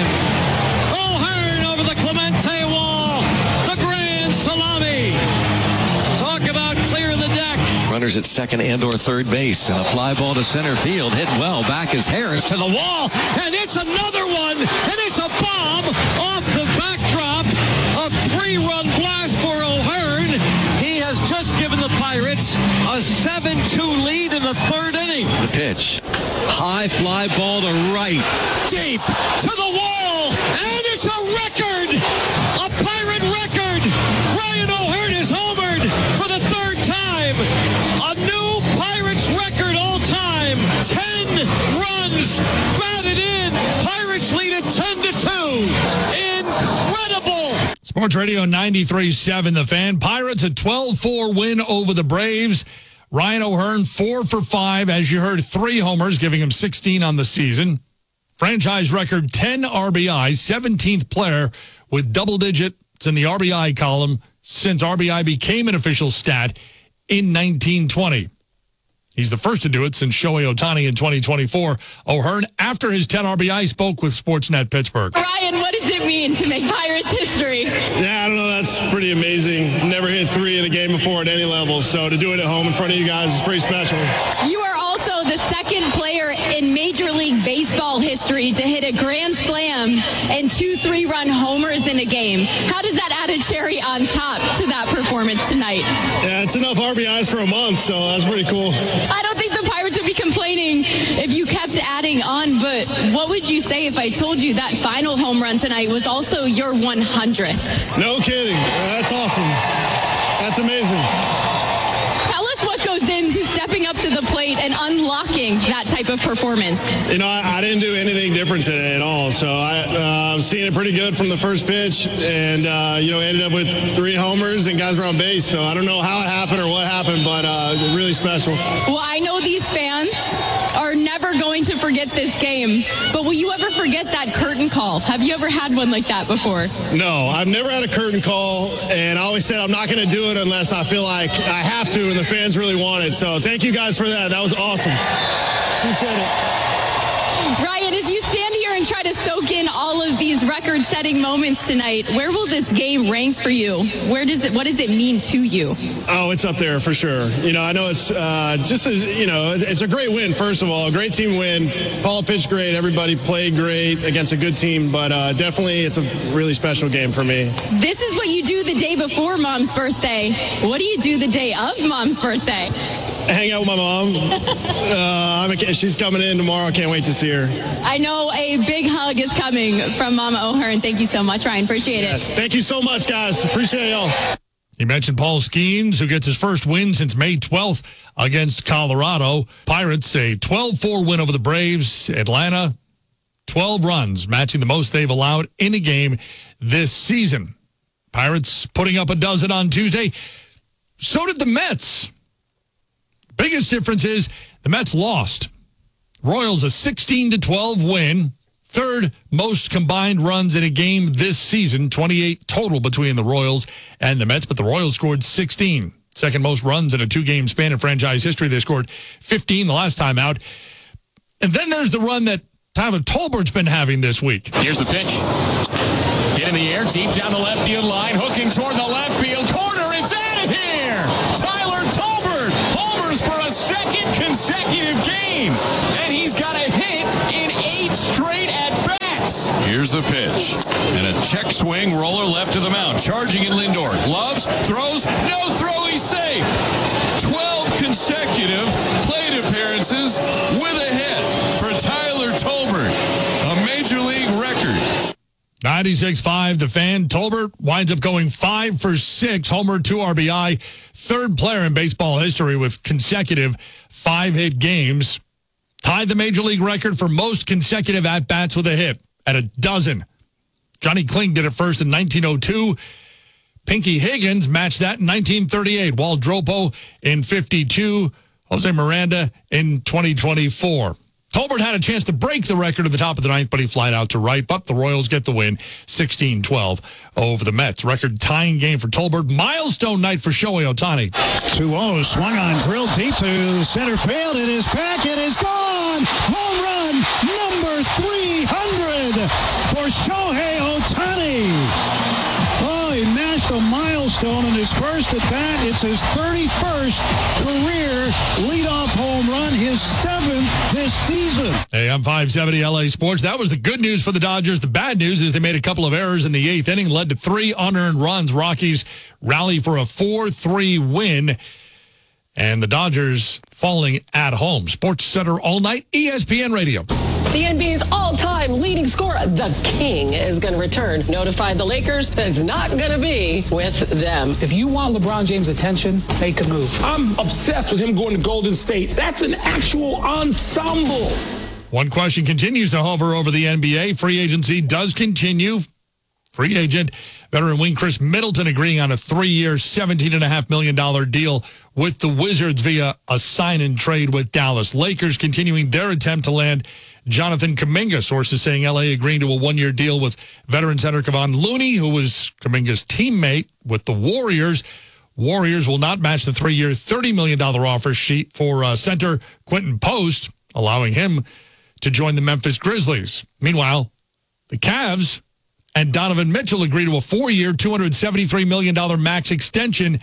O'Hearn over the Clemente wall. The grand salami. Talk about clear the deck. Runners at second and or third base. And a fly ball to center field. Hit well. Back is Harris to the wall. And it's another one. And it's a bomb off the backdrop. A 3-run blast for O'Hearn. He has just given the Pirates a 7-2 lead in the 3rd inning. The pitch. High fly ball to right. Deep to the wall. And it's a record. A Pirate record. Ryan O'Hearn is homered for the 3rd time. A new Pirates record all time. 10 runs batted in. Pirates lead at 10-2. Incredible. Sports Radio 93.7 The Fan. Pirates a 12-4 win over the Braves. Ryan O'Hearn 4 for 5. As you heard, 3 homers, giving him 16 on the season. Franchise record 10 RBI, 17th player with double digits in the RBI column since RBI became an official stat in 1920. He's the first to do it since Shohei Ohtani in 2024. O'Hearn, after his 10 RBI, spoke with Sportsnet Pittsburgh. Ryan, what does it mean to make Pirates history? Yeah, I don't know. That's pretty amazing. Never hit 3 in a game before at any level. So to do it at home in front of you guys is pretty special. You are also the 2nd player in Major League Baseball history to hit a grand slam and 2 3-run homers in a game. How does that add a cherry on top to that performance tonight? Yeah, it's enough RBIs for a month, so that's pretty cool. I don't think the Pirates would be complaining if you kept adding on, but what would you say if I told you that final home run tonight was also your 100th? No kidding. That's awesome. That's amazing. Tell us what goes into stepping up to the plate and unlocking that type of performance. You know, I didn't do anything different today at all, so I've seen it pretty good from the first pitch, and, ended up with 3 homers and guys were on base, so I don't know how it happened or what happened, but really special. Well, I know these fans are never going to forget this game, but will you ever forget that curtain call? Have you ever had one like that before? No, I've never had a curtain call, and I always said I'm not going to do it unless I feel like I have to and the fans really want it. So thank you guys for that. That was awesome. Appreciate it. Ryan, as you stand here and try to soak in all of these record-setting moments tonight, where will this game rank for you? What does it mean to you? Oh, it's up there for sure. I know it's it's a great win, first of all. A great team win. Paul pitched great. Everybody played great against a good team, but definitely it's a really special game for me. This is what you do the day before Mom's birthday. What do you do the day of Mom's birthday? hang out with my mom. She's coming in tomorrow. Can't wait to see her. I know a big hug is coming from Mama O'Hearn. Thank you so much, Ryan. Appreciate it. Yes, thank you so much, guys. Appreciate y'all. He mentioned Paul Skeens, who gets his first win since May 12th against Colorado. Pirates, a 12-4 win over the Braves. Atlanta, 12 runs, matching the most they've allowed in a game this season. Pirates putting up a dozen on Tuesday. So did the Mets. Biggest difference is the Mets lost. Royals a 16-12 win. Third most combined runs in a game this season, 28 total between the Royals and the Mets, but the Royals scored 16. Second most runs in a two-game span in franchise history. They scored 15 the last time out. And then there's the run that Tyler Tolbert's been having this week. Here's the pitch. Hit in the air, deep down the left field line, hooking toward the left field corner. It's out of here! Tyler Tolbert homers for a second consecutive game, and he's got a hit in 8 straight at-bats. Here's the pitch. And a check swing, roller left to the mound. Charging in Lindor. Gloves, throws, no throw, he's safe. 12 consecutive plate appearances with a hit for Tyler Tolbert. A major league record. 96.5, The Fan. Tolbert winds up going 5 for 6, homer, 2 RBI. Third player in baseball history with consecutive 5-hit games. Tied the major league record for most consecutive at-bats with a hit at a dozen. Johnny Kling did it first in 1902. Pinky Higgins matched that in 1938. Walt Dropo in 52. Jose Miranda in 2024. Tolbert had a chance to break the record at the top of the ninth, but he flied out to right. But the Royals get the win, 16-12 over the Mets. Record-tying game for Tolbert. Milestone night for Shohei Ohtani. 2-0, swung on, drilled deep to center field. It is back. It is gone. Home run number 300 for Shohei Ohtani. Oh, he matched a milestone in his first at bat. It's his 31st career leadoff home run, his 7th this season. Hey, I'm 570 LA Sports. That was the good news for the Dodgers. The bad news is they made a couple of errors in the 8th inning, led to 3 unearned runs. Rockies rally for a 4-3 win. And the Dodgers falling at home. Sports Center all night, ESPN Radio. The NBA's all-time leading scorer, the King, is going to return. Notified the Lakers that it's not going to be with them. If you want LeBron James' attention, make a move. I'm obsessed with him going to Golden State. That's an actual ensemble. One question continues to hover over the NBA. Free agency does continue. Free agent veteran wing Chris Middleton agreeing on a 3-year, $17.5 million deal with the Wizards via a sign-and-trade with Dallas. Lakers continuing their attempt to land Jonathan Kuminga. Sources saying L.A. agreeing to a 1-year deal with veteran center Kevon Looney, who was Kuminga's teammate with the Warriors. Warriors will not match the 3-year, $30 million offer sheet for center Quentin Post, allowing him to join the Memphis Grizzlies. Meanwhile, the Cavs and Donovan Mitchell agree to a 4-year, $273 million max extension.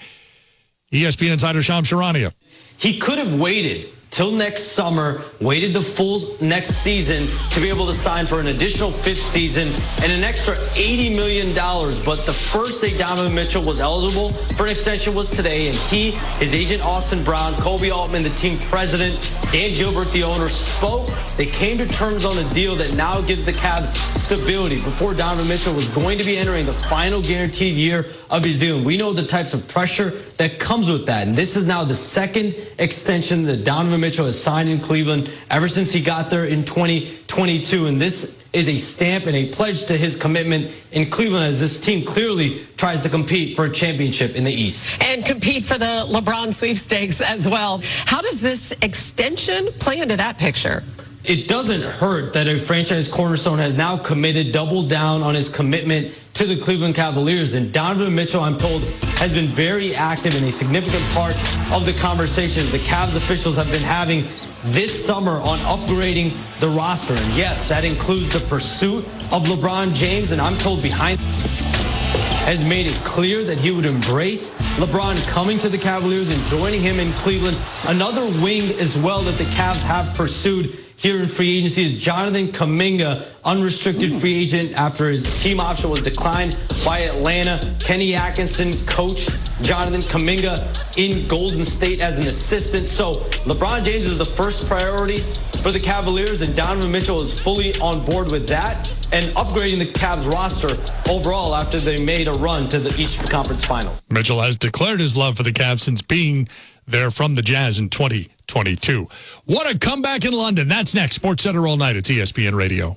ESPN insider Shams Charania. He could have waited till next summer, waited the full next season to be able to sign for an additional 5th season and an extra $80 million. But the first day Donovan Mitchell was eligible for an extension was today, and he, his agent Austin Brown, Kobe Altman, the team president, Dan Gilbert, the owner, spoke. They came to terms on a deal that now gives the Cavs stability before Donovan Mitchell was going to be entering the final guaranteed year of his deal. We know the types of pressure that comes with that. And this is now the second extension that Donovan Mitchell has signed in Cleveland ever since he got there in 2022. And this is a stamp and a pledge to his commitment in Cleveland as this team clearly tries to compete for a championship in the East. And compete for the LeBron sweepstakes as well. How does this extension play into that picture? It doesn't hurt that a franchise cornerstone has now committed, doubled down on his commitment to the Cleveland Cavaliers. And Donovan Mitchell, I'm told, has been very active and a significant part of the conversations the Cavs officials have been having this summer on upgrading the roster. And yes, that includes the pursuit of LeBron James. And I'm told behind has made it clear that he would embrace LeBron coming to the Cavaliers and joining him in Cleveland. Another wing as well that the Cavs have pursued here in free agency is Jonathan Kuminga, unrestricted free agent after his team option was declined by Atlanta. Kenny Atkinson coached Jonathan Kuminga in Golden State as an assistant. So LeBron James is the first priority for the Cavaliers, and Donovan Mitchell is fully on board with that and upgrading the Cavs roster overall after they made a run to the Eastern Conference Finals. Mitchell has declared his love for the Cavs since being there from the Jazz in 2022. What a comeback in London. That's next. SportsCenter all night. It's ESPN Radio.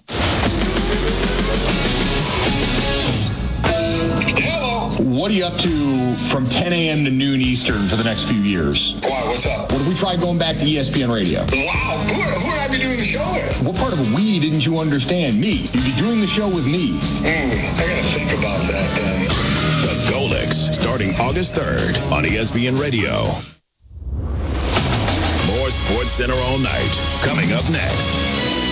What are you up to from 10 a.m. to noon Eastern for the next few years? Why, what's up? What if we tried going back to ESPN Radio? Wow, who would I be doing the show with? What part of we didn't you understand? Me. You'd be doing the show with me. I gotta think about that then. The Golix, starting August 3rd on ESPN Radio. More SportsCenter all night, coming up next.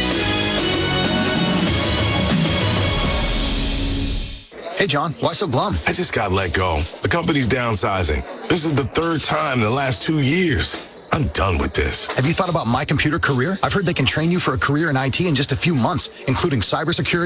Hey, John, why so glum? I just got let go. The company's downsizing. This is the third time in the last 2 years. I'm done with this. Have you thought about My Computer Career? I've heard they can train you for a career in IT in just a few months, including cybersecurity.